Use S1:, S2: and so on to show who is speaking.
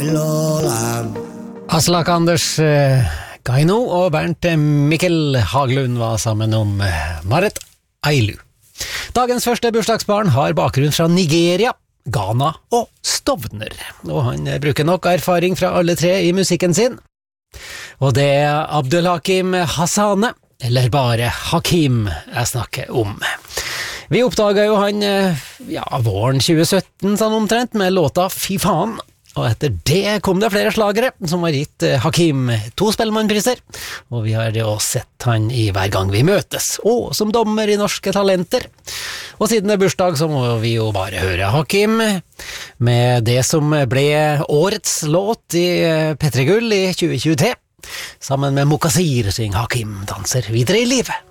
S1: Aslak Anders Gaino og Bernt Mikkel Haglund var sammen om Marit Ailu. Dagens første bursdagsbarn har bakgrunn fra Nigeria, Ghana og Stovner, og han bruker nok erfaring fra alle tre i musikken sin. Og det er Abdulhakim Hassane, eller bare Hakim, jeg snakker om. Vi oppdaget jo han våren 2017 sånn omtrent med låta Fy faen, og etter det kom det flere slagere som har gitt Hakim 2 Spellemannpriser, og vi har jo sett han i Hver gang vi møtes, og som dommer i Norske Talenter. Og siden det er bursdag så må vi jo bare høre Hakim med det som ble årets låt i P3 Gull i 2023. Sammen med Mokasir synger Hakim danser videre i livet.